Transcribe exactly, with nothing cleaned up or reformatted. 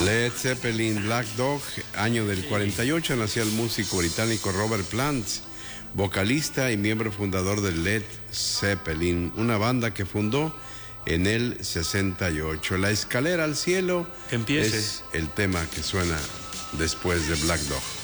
Led Zeppelin, Black Dog, año del cuarenta y ocho, nació el músico británico Robert Plant, vocalista y miembro fundador de Led Zeppelin, una banda que fundó en el sesenta y ocho. La escalera al cielo Empiece. es el tema que suena después de Black Dog.